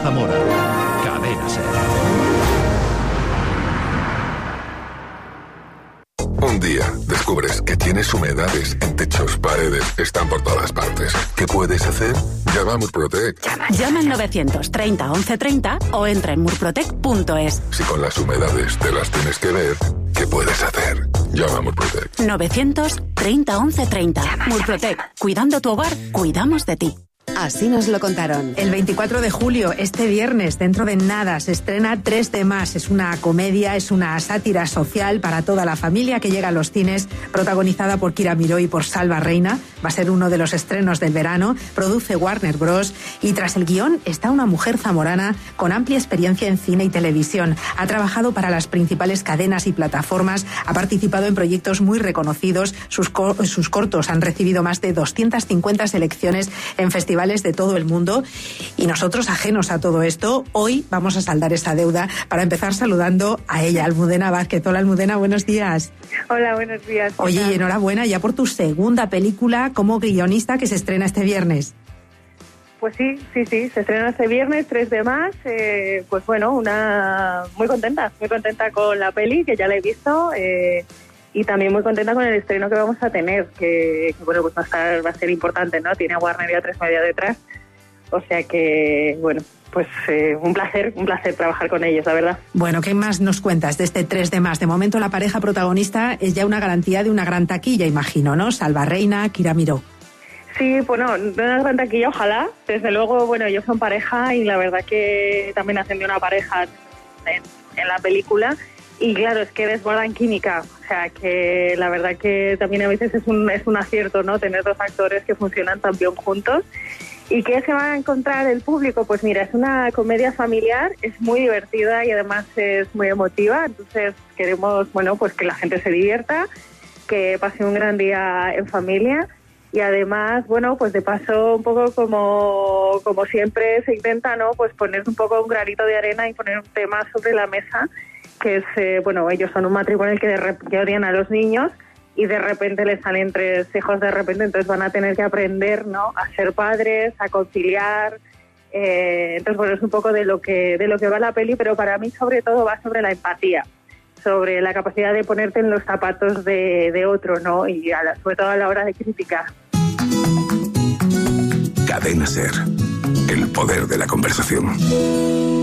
Zamora. Cadena SER. Un día descubres que tienes humedades en techos, paredes, están por todas partes. ¿Qué puedes hacer? Llama a Murprotec. Llama al 930 1130 o entra en murprotec.es. Si con las humedades te las tienes que ver, ¿qué puedes hacer? Llama a Murprotec. 930 1130. Murprotec. Cuidando tu hogar, cuidamos de ti. Así nos lo contaron. El 24 de julio, este viernes, dentro de nada, se estrena 3 de más. Es una comedia, es una sátira social para toda la familia que llega a los cines, protagonizada por Kira Miró y por Salva Reina. Va a ser uno de los estrenos del verano. Produce Warner Bros. Y tras el guión está una mujer zamorana con amplia experiencia en cine y televisión. Ha trabajado para las principales cadenas y plataformas, ha participado en proyectos muy reconocidos. Sus cortos han recibido más de 250 selecciones en festivales de todo el mundo, y nosotros, ajenos a todo esto, hoy vamos a saldar esa deuda para empezar saludando a ella, Almudena Vázquez. Hola, Almudena, buenos días. Hola, buenos días. Oye, y enhorabuena ya por tu segunda película como guionista que se estrena este viernes. Pues sí, se estrena este viernes, 3 de más. Pues bueno, muy contenta con la peli, que ya la he visto, y también muy contenta con el estreno que vamos a tener, que bueno, pues va a ser importante, ¿no? Tiene a Warner y a A3 Media detrás, o sea que, bueno, pues un placer trabajar con ellos, la verdad. Bueno, ¿qué más nos cuentas de este 3 de más? De momento la pareja protagonista es ya una garantía de una gran taquilla, imagino, ¿no? Salva Reina, Kira Miró. Sí, bueno, de una gran taquilla, ojalá. Desde luego, bueno, ellos son pareja y la verdad que también hacen de una pareja en la película. Y claro, es que desbordan química, o sea que la verdad que también a veces es un acierto, ¿no? Tener dos actores que funcionan tan bien juntos. ¿Y qué se va a encontrar el público? Pues mira, es una comedia familiar, es muy divertida y además es muy emotiva, entonces queremos, bueno, pues que la gente se divierta, que pase un gran día en familia. Y además, bueno, pues de paso, un poco como siempre se intenta, ¿no? Pues poner un poco un granito de arena y poner un tema sobre la mesa, que es, bueno, ellos son un matrimonio que odian a los niños y de repente les salen 3 hijos de repente, entonces van a tener que aprender, ¿no? A ser padres, a conciliar. Entonces, bueno, es un poco de lo que va la peli, pero para mí sobre todo va sobre la empatía, sobre la capacidad de ponerte en los zapatos de otro, ¿no? Y sobre todo a la hora de criticar. Cadena SER. El poder de la conversación.